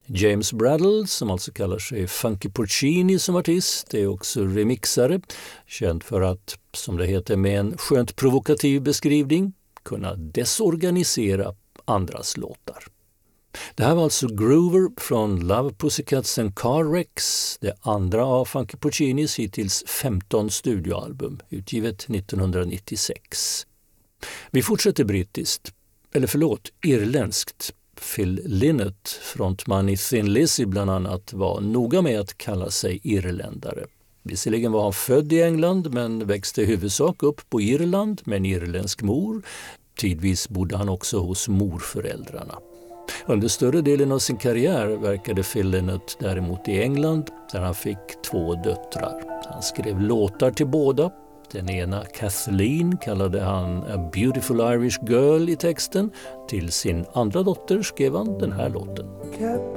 James Bradle, som alltså kallar sig Funky Porcini som artist, är också remixare, känd för att, som det heter med en skönt provokativ beskrivning, kunna desorganisera andras låtar. Det här var alltså Groover från Love Pussycats and Car Wrecks, det andra av Funky Porcinis hittills 15 studioalbum, utgivet 1996. Vi fortsätter brittiskt, irländskt. Phil Lynott, frontman i Thin Lizzy bland annat, var noga med att kalla sig irländare. Visserligen var han född i England men växte i huvudsak upp på Irland med en irländsk mor. Tidvis bodde han också hos morföräldrarna. Under större delen av sin karriär verkade Phil Lynott däremot i England där han fick 2 döttrar. Han skrev låtar till båda. Den ena, Kathleen, kallade han A Beautiful Irish Girl i texten. Till sin andra dotter skrev han den här låten.